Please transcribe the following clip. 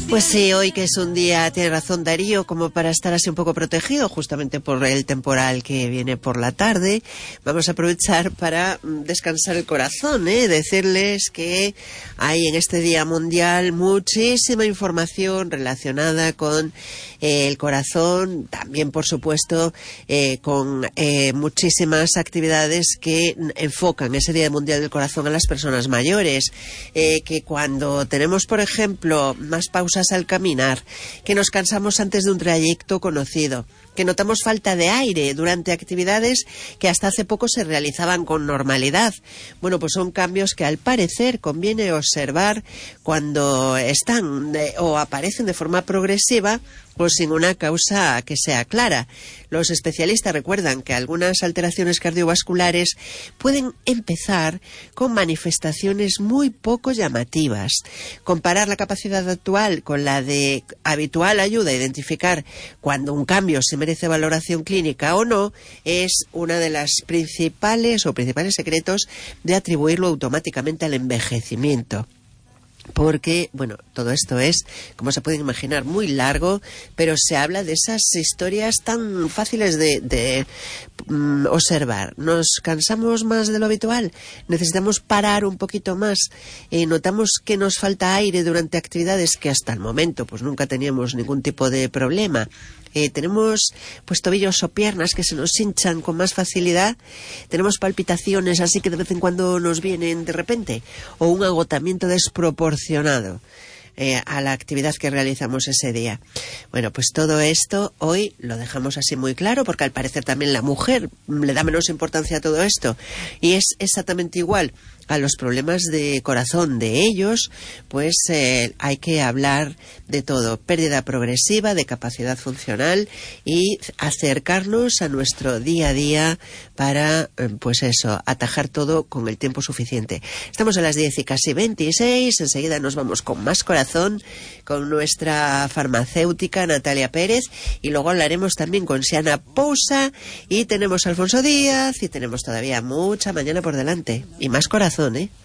Pues sí, hoy que es un día, tiene razón Darío, como para estar así un poco protegido, justamente por el temporal que viene por la tarde, vamos a aprovechar para descansar el corazón, decirles que hay en este Día Mundial muchísima información relacionada con el corazón, también por supuesto con muchísimas actividades que enfocan ese Día Mundial del Corazón a las personas mayores, que cuando tenemos, por ejemplo, más pausas al caminar, que nos cansamos antes de un trayecto conocido, que notamos falta de aire durante actividades que hasta hace poco se realizaban con normalidad. Bueno, pues son cambios que al parecer conviene observar cuando están o aparecen de forma progresiva o sin una causa que sea clara. Los especialistas recuerdan que algunas alteraciones cardiovasculares pueden empezar con manifestaciones muy poco llamativas. Comparar la capacidad actual con la de habitual ayuda a identificar cuando un cambio se merece valoración clínica o no es una de las principales secretos de atribuirlo automáticamente al envejecimiento. Porque, bueno, todo esto es, como se pueden imaginar, muy largo, pero se habla de esas historias tan fáciles de observar. Nos cansamos más de lo habitual, necesitamos parar un poquito más, notamos que nos falta aire durante actividades que hasta el momento pues nunca teníamos ningún tipo de problema. Tenemos pues tobillos o piernas que se nos hinchan con más facilidad, tenemos palpitaciones así que de vez en cuando nos vienen de repente, o un agotamiento desproporcionado a la actividad que realizamos ese día. Bueno, pues todo esto hoy lo dejamos así muy claro, porque al parecer también la mujer le da menos importancia a todo esto, y es exactamente igual a los problemas de corazón de ellos, pues hay que hablar de todo, pérdida progresiva de capacidad funcional y acercarnos a nuestro día a día para, pues eso, atajar todo con el tiempo suficiente. Estamos a las 10 y casi 26, enseguida nos vamos con más corazón, con nuestra farmacéutica Natalia Pérez, y luego hablaremos también con Siana Pousa, y tenemos a Alfonso Díaz, y tenemos todavía mucha mañana por delante, y más corazón,